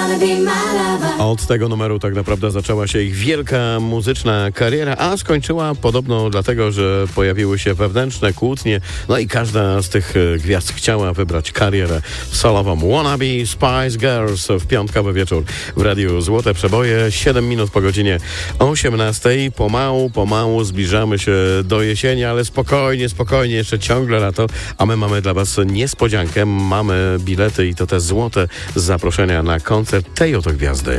Od tego numeru tak naprawdę zaczęła się ich wielka muzyczna kariera, a skończyła podobno dlatego, że pojawiły się wewnętrzne kłótnie, no i każda z tych gwiazd chciała wybrać karierę solową. Wannabe Spice Girls w piątkowy wieczór w Radiu Złote Przeboje, 7 minut po godzinie 18. Pomału zbliżamy się do jesieni, ale spokojnie, jeszcze ciągle lato, a my mamy dla was niespodziankę, mamy bilety i to te złote zaproszenia na koncert tej oto gwiazdy.